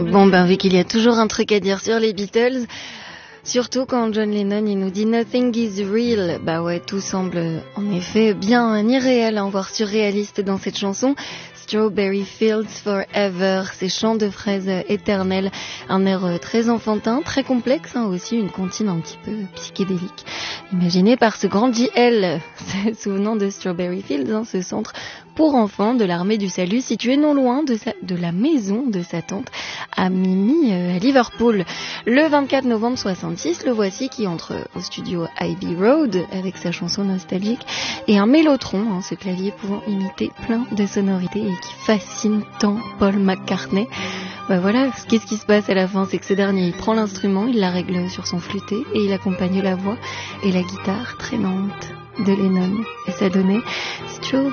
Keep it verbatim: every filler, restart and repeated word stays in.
Bon ben vu qu'il y a toujours un truc à dire sur les Beatles, surtout quand John Lennon il nous dit Nothing is real, bah ouais, tout semble en effet bien irréel, hein, voire surréaliste dans cette chanson. Strawberry Fields Forever, ces chants de fraises éternels, un air très enfantin, très complexe, hein, aussi une comptine un petit peu psychédélique, imaginée par ce grand J L, souvenant de Strawberry Fields, hein, ce centre pour enfants de l'armée du salut situé non loin de, sa, de la maison de sa tante à Mimi euh, à Liverpool. Le vingt-quatre novembre soixante-six, le voici qui entre au studio Abbey Road avec sa chanson nostalgique et un mélotron, hein, ce clavier pouvant imiter plein de sonorités et qui fascine tant Paul McCartney. Bah voilà, qu'est-ce qui se passe à la fin, c'est que ce dernier il prend l'instrument, il la règle sur son flûté et il accompagne la voix et la guitare traînante de Lennon et ça donnait Strawberry